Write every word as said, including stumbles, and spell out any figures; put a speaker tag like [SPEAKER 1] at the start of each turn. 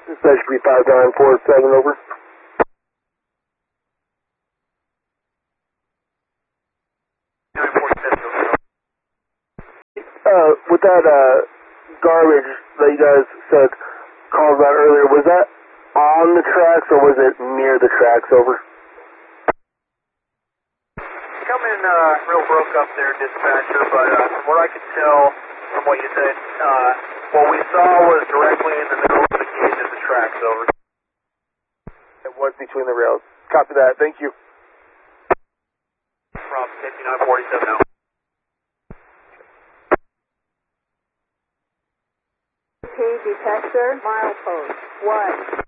[SPEAKER 1] That should be five nine four seven, over. Uh, with that, uh, garbage that you guys said called about earlier, was that on the tracks or was it near the tracks, over?
[SPEAKER 2] Coming, uh, real broke up there, dispatcher, but, uh, from what I could tell from what you said, uh, what we saw was directly in the middle of the gate of the tracks, over.
[SPEAKER 1] It was between the rails. Copy that, thank you.
[SPEAKER 2] From fifty-nine forty-seven out.
[SPEAKER 3] Detector, milepost, one.